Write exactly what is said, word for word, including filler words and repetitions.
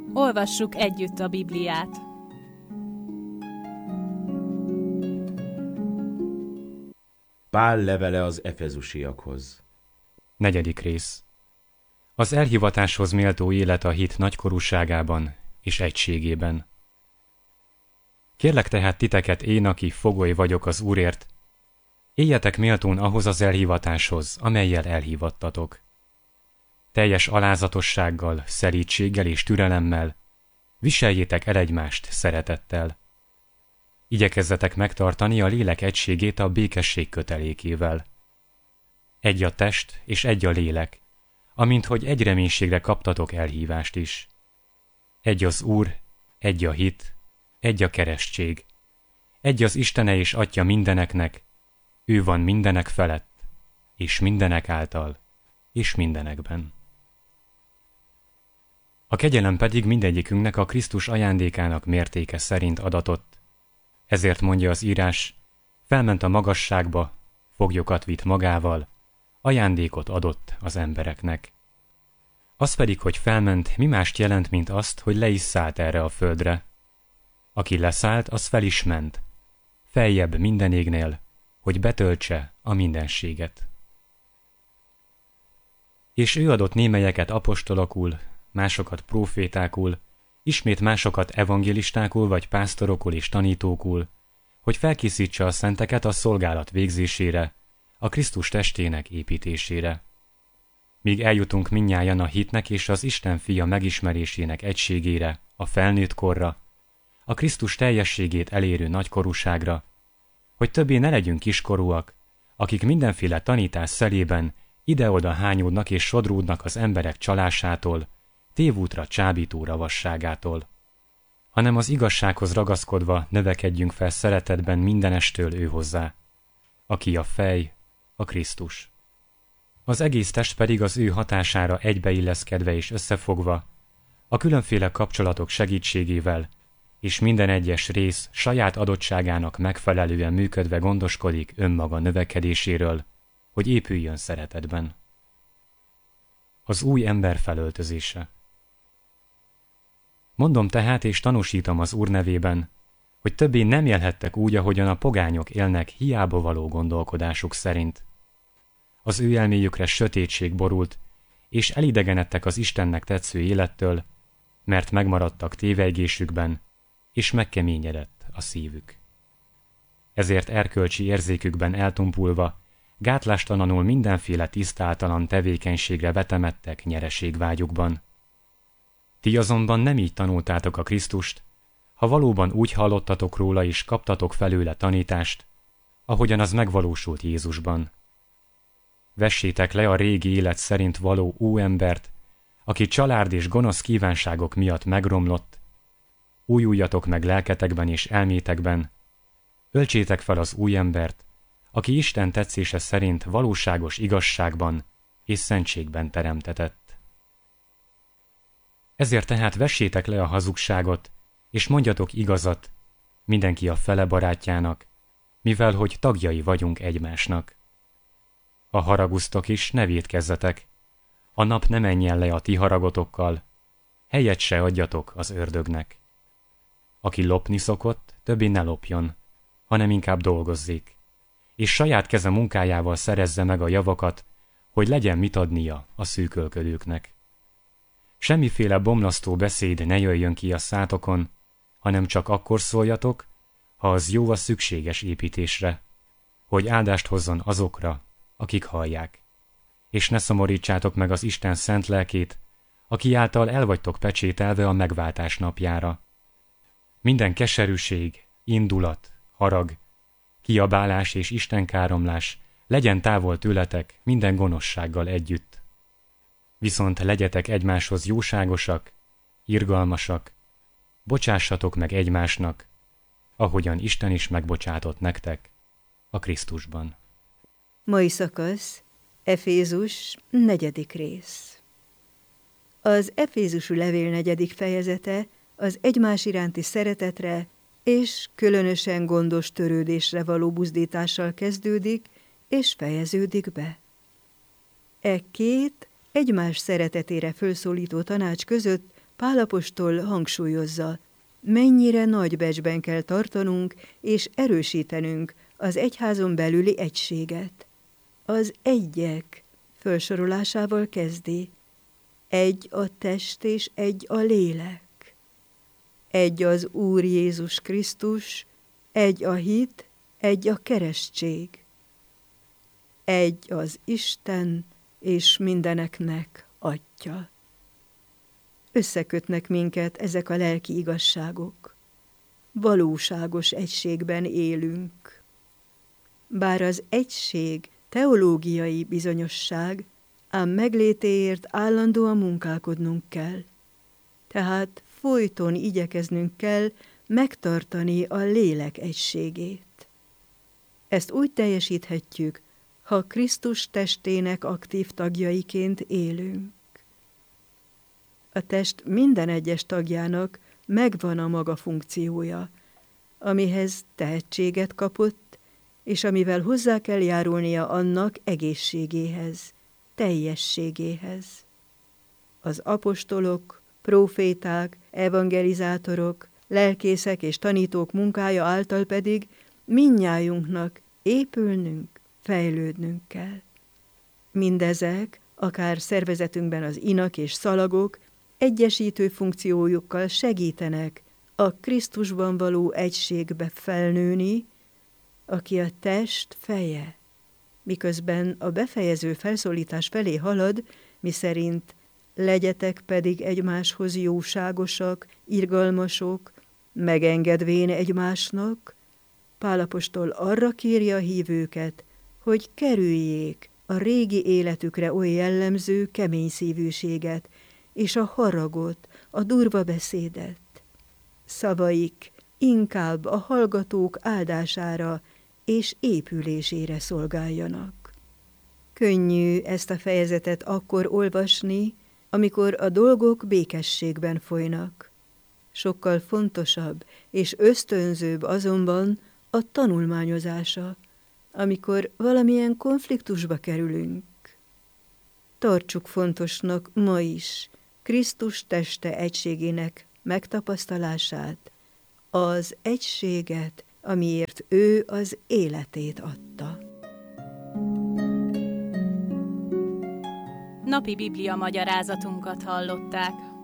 Olvassuk együtt a Bibliát. Pál levele az efezusiakhoz. Negyedik rész. Az elhivatáshoz méltó élet a hit nagykorúságában és egységében. Kérlek tehát titeket, én, aki fogoly vagyok az Úrért, éljetek méltón ahhoz az elhivatáshoz, amellyel elhívattatok. Teljes alázatossággal, szelídséggel és türelemmel viseljétek el egymást szeretettel. Igyekezzetek megtartani a lélek egységét a békesség kötelékével. Egy a test és egy a lélek, amint hogy egy reménységre kaptatok elhívást is. Egy az Úr, egy a hit, egy a keresztség. Egy az Istene és Atya mindeneknek, ő van mindenek felett, és mindenek által, és mindenekben. A kegyelem pedig mindegyikünknek a Krisztus ajándékának mértéke szerint adatott. Ezért mondja az írás, felment a magasságba, foglyokat vitt magával, ajándékot adott az embereknek. Az pedig, hogy felment, mi mást jelent, mint azt, hogy le is szállt erre a földre. Aki leszállt, az fel is ment, feljebb minden égnél, hogy betöltse a mindenséget. És ő adott némelyeket apostolokul, másokat prófétákul, ismét másokat evangélistákul vagy pásztorokul és tanítókul, hogy felkészítse a szenteket a szolgálat végzésére, a Krisztus testének építésére. Míg eljutunk mindnyájan a hitnek és az Isten fia megismerésének egységére, a felnőtt korra, a Krisztus teljességét elérő nagykorúságra, hogy többé ne legyünk kiskorúak, akik mindenféle tanítás szelében ide-oda hányódnak és sodródnak az emberek csalásától, tévútra csábító ravasságától, hanem az igazsághoz ragaszkodva növekedjünk fel szeretetben mindenestől ő hozzá, aki a fej, a Krisztus. Az egész test pedig az ő hatására egybeilleszkedve és összefogva, a különféle kapcsolatok segítségével, és minden egyes rész saját adottságának megfelelően működve gondoskodik önmaga növekedéséről, hogy épüljön szeretetben. Az új ember felöltözése. Mondom tehát és tanúsítom az Úr nevében, hogy többé nem élhettek úgy, ahogyan a pogányok élnek hiába való gondolkodásuk szerint. Az ő elméjükre sötétség borult, és elidegenedtek az Istennek tetsző élettől, mert megmaradtak tévejgésükben, és megkeményedett a szívük. Ezért erkölcsi érzékükben eltompulva, gátlástalanul mindenféle tisztátalan tevékenységre vetemedtek nyereségvágyukban. Ti azonban nem így tanultátok a Krisztust, ha valóban úgy hallottatok róla és kaptatok felőle tanítást, ahogyan az megvalósult Jézusban. Vessétek le a régi élet szerint való óembert, aki család és gonosz kívánságok miatt megromlott, újuljatok meg lelketekben és elmétekben, öltsétek fel az új embert, aki Isten tetszése szerint valóságos igazságban és szentségben teremtetett. Ezért tehát vessétek le a hazugságot, és mondjatok igazat, mindenki a fele barátjának, mivel hogy tagjai vagyunk egymásnak. Ha haragusztok is, ne vétkezzetek, a nap ne menjen le a ti haragotokkal, helyet se adjatok az ördögnek. Aki lopni szokott, többé ne lopjon, hanem inkább dolgozzék, és saját keze munkájával szerezze meg a javakat, hogy legyen mit adnia a szűkölködőknek. Semmiféle bomlasztó beszéd ne jöjjön ki a szátokon, hanem csak akkor szóljatok, ha az jó a szükséges építésre, hogy áldást hozzon azokra, akik hallják. És ne szomorítsátok meg az Isten szent lelkét, aki által el vagytok pecsételve a megváltás napjára. Minden keserűség, indulat, harag, kiabálás és istenkáromlás legyen távol tőletek minden gonoszsággal együtt. Viszont legyetek egymáshoz jóságosak, irgalmasak, bocsássatok meg egymásnak, ahogyan Isten is megbocsátott nektek a Krisztusban. Mai szakasz, Efézus, negyedik rész. Az Efézusi levél negyedik fejezete az egymás iránti szeretetre és különösen gondos törődésre való buzdítással kezdődik és fejeződik be. E két egymás szeretetére fölszólító tanács között Pál apostol hangsúlyozza, mennyire nagy becsben kell tartanunk és erősítenünk az egyházon belüli egységet. Az egyek felsorolásával kezdi. Egy a test és egy a lélek. Egy az Úr Jézus Krisztus, egy a hit, egy a keresztség. Egy az Isten és mindeneknek Atya. Összekötnek minket ezek a lelki igazságok. Valóságos egységben élünk. Bár az egység teológiai bizonyosság, ám meglétéért állandóan munkálkodnunk kell. Tehát folyton igyekeznünk kell megtartani a lélek egységét. Ezt úgy teljesíthetjük, ha Krisztus testének aktív tagjaiként élünk. A test minden egyes tagjának megvan a maga funkciója, amihez tehetséget kapott, és amivel hozzá kell járulnia annak egészségéhez, teljességéhez. Az apostolok, próféták, evangelizátorok, lelkészek és tanítók munkája által pedig mindnyájunknak épülnünk, fejlődnünk kell. Mindezek, akár szervezetünkben az inak és szalagok, egyesítő funkciójukkal segítenek a Krisztusban való egységbe felnőni, aki a test feje, miközben a befejező felszólítás felé halad, miszerint legyetek pedig egymáshoz jóságosak, irgalmasok, megengedvén egymásnak, Pál apostol arra kéri a hívőket, hogy kerüljék a régi életükre oly jellemző kemény szívűséget és a haragot, a durva beszédet. Szavaik inkább a hallgatók áldására és épülésére szolgáljanak. Könnyű ezt a fejezetet akkor olvasni, amikor a dolgok békességben folynak. Sokkal fontosabb és ösztönzőbb azonban a tanulmányozása, amikor valamilyen konfliktusba kerülünk. Tartsuk fontosnak ma is Krisztus teste egységének megtapasztalását, az egységet, amiért ő az életét adta. Napi Biblia magyarázatunkat hallották.